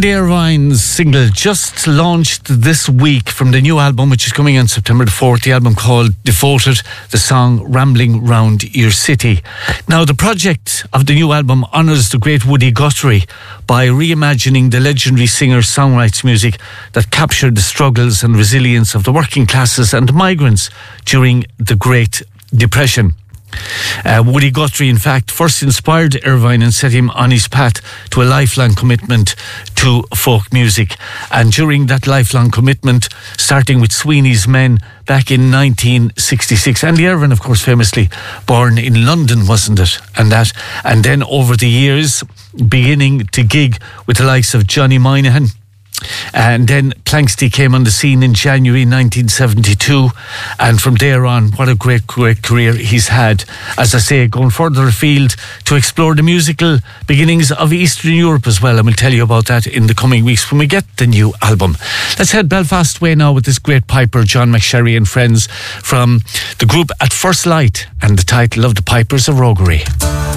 Andy Irvine's single just launched this week from the new album, which is coming on September the 4th, the album called Devoted, the song Rambling Round Your City. Now, the project of the new album honours the great Woody Guthrie by reimagining the legendary singer-songwriter's music that captured the struggles and resilience of the working classes and migrants during the Great Depression. Woody Guthrie, in fact, first inspired Irvine and set him on his path to a lifelong commitment to folk music. And during that lifelong commitment, starting with Sweeney's Men back in 1966, Andy Irvine, of course, famously born in London, wasn't it? And then over the years, beginning to gig with the likes of Johnny Moynihan. And then Planxty came on the scene in January 1972, and from there on, what a great career he's had. As I say, going further afield to explore the musical beginnings of Eastern Europe as well, and we'll tell you about that in the coming weeks when we get the new album. Let's head Belfast way now with this great piper, John McSherry and friends, from the group At First Light, and the title of The Pipers of Roguery.